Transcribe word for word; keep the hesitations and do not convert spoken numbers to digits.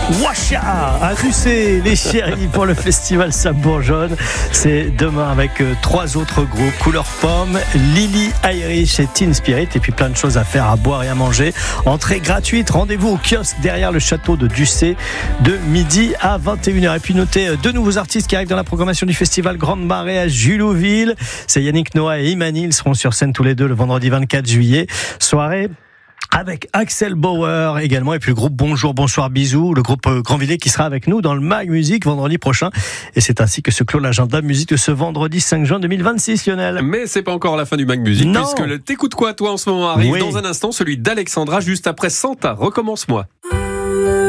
Washa à Russet, les chéris pour le festival Sabour Jaune. C'est demain avec euh, trois autres groupes, Couleur Pomme, Lily Irish et Teen Spirit. Et puis plein de choses à faire, à boire et à manger. Entrée gratuite, rendez-vous au kiosque derrière le château de Ducé de midi à vingt et une heures. Et puis notez euh, deux nouveaux artistes qui arrivent dans la programmation du festival Grande Marée à Julouville. C'est Yannick Noah et Imani. Ils seront sur scène tous les deux le vendredi vingt-quatre juillet. Soirée avec Axel Bauer également, et puis le groupe Bonjour, Bonsoir, Bisous, le groupe Grandvilliers qui sera avec nous dans le Mag Musique vendredi prochain. Et c'est ainsi que se clôt l'agenda musique de ce vendredi cinq juin deux mille vingt-six, Lionel. Mais c'est pas encore la fin du Mag Musique, non. puisque le T'écoutes quoi toi en ce moment arrive. Oui. Dans un instant, celui d'Alexandra juste après Santa. Recommence-moi.